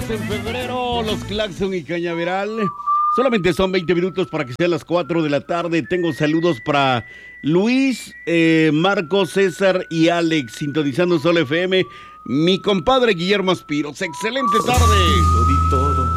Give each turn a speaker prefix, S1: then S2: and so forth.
S1: En febrero, los Claxon y Cañaveral. Solamente son 20 minutos para que sean las 4 de la tarde. Tengo saludos para Luis, Marco, César y Alex, sintonizando Sol FM. Mi compadre Guillermo Aspiros. Excelente tarde.